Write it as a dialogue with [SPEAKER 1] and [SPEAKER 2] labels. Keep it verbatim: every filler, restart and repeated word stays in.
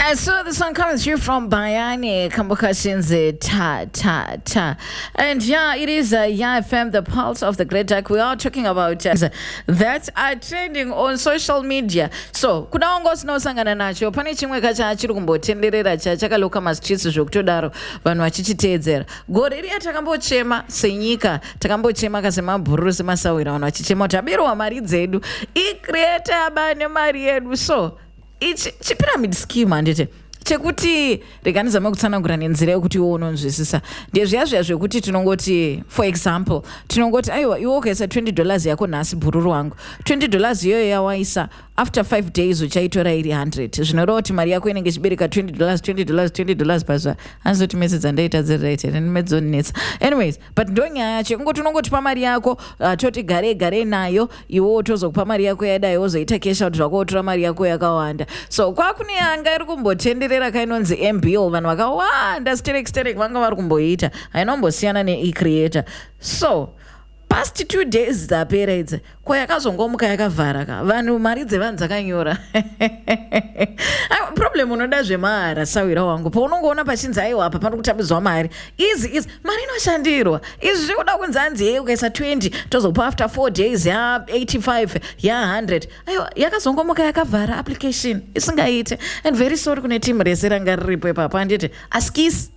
[SPEAKER 1] Uh, so the song comes through from Bayani Kambukashin's Ta Ta Ta. And yeah, it is uh, Yeah F M, the pulse of the great dark. We are talking about uh, that are trending on social media. So, kuna ongo sinosangana nacho, pani chimwe kacha chiri kumbotenderera cha chakaloka masitritsi zvokutodaro vanhu vachichiteedzera. Gore riya takambochema senyika, takambochema kasemabhururu semasawira, vanhu vachichema kuti abirwa mari dzedu, icreator abane mari yedu. So, ichi chipyramid scheme handiti chekuti reganizama kutsanangura nenzira yekuti iwo unonzwisisa ndezviya zviya zvekuti tinongoti, for example, tinongoti aiwa iwe ukaisa twenty dollars yako nhasi bhururu wangu, twenty dollars iyoyo yawaisa after five days uchaitora iri one hundred, zvinoreva kuti mari yako inenge ichibereka twenty dollars twenty dollars twenty dollars pazuva. hanzoti mesedza ndaita dziriraite nemedzonetsa. Anyways, but ndo nyaya yacho kungoti unongotipa mari yako, uh, toti garei garei nayo, iwewo tozokupa mari yako yadai wozoita cash out zvako wotora mari yako yakawanda. So kwakune yanga iri kumbotenderera kainonzi mbill, vanhu vakawanda sterek sterek vanga vari kumboita, hainombosiyana neecreator. So past two days dzapera idzi kwayakazongomuka yakavhara ka vanhu mari dzevanhu dzakanyora. Problem unoda zvemahara sawira wangu, paunongoona pachinzi aiwa apa pano kutabidzwa mari izi izi mari inoshandirwa izvi zvikuda kunzi hanzi yei ukaisa twenty tozopa after four days ya eighty-five ya one hundred. aiwa yakazongomuka yakavhara application isingaite. And very sorry kune timu rese ranga riripo ipapo handiti askisi